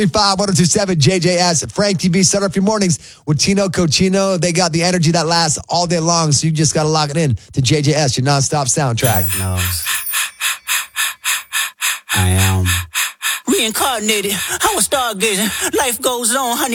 1027 JJS. Frank TV, start up your mornings with Tino Cochino. They got the energy that lasts all day long, so you just got to lock it in to JJS, your nonstop soundtrack. I am reincarnated. I was stargazing. Life goes on, honey.